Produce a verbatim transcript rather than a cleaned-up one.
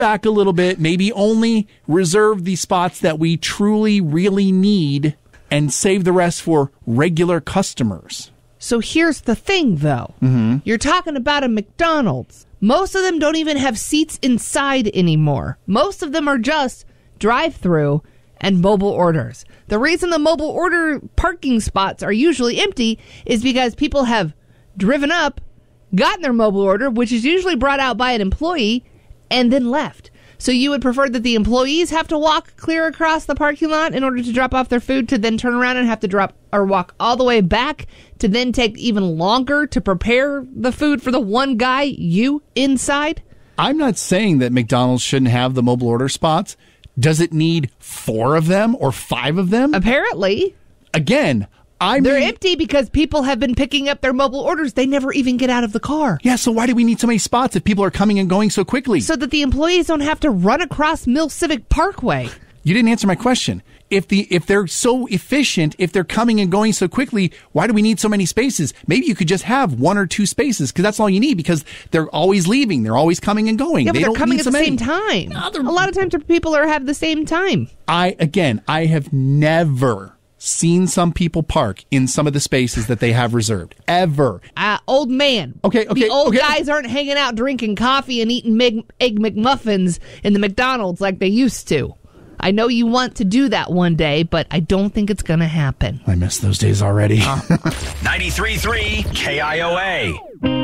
back a little bit, maybe only reserve the spots that we truly, really need and save the rest for regular customers. So here's the thing, though. Mm-hmm. You're talking about a McDonald's. Most of them don't even have seats inside anymore. Most of them are just drive-through and mobile orders. The reason the mobile order parking spots are usually empty is because people have driven up, gotten their mobile order, which is usually brought out by an employee, and then left. So you would prefer that the employees have to walk clear across the parking lot in order to drop off their food, to then turn around and have to drop or walk all the way back, to then take even longer to prepare the food for the one guy, you, inside? I'm not saying that McDonald's shouldn't have the mobile order spots. Does it need four of them or five of them? Apparently. Again, I They're mean, empty because people have been picking up their mobile orders. They never even get out of the car. Yeah, so why do we need so many spots if people are coming and going so quickly? So that the employees don't have to run across Mill Civic Parkway. You didn't answer my question. If the if they're so efficient, if they're coming and going so quickly, why do we need so many spaces? Maybe you could just have one or two spaces, because that's all you need, because they're always leaving. They're always coming and going. Yeah, but they they're don't coming need at so the many. same time. No, they're- A lot of times people are have the same time. I, again, I have never seen some people park in some of the spaces that they have reserved. Ever. Uh, old man. Okay, okay, The old okay. guys aren't hanging out drinking coffee and eating Meg- Egg McMuffins in the McDonald's like they used to. I know you want to do that one day, but I don't think it's going to happen. I miss those days already. ninety-three point three K I O A.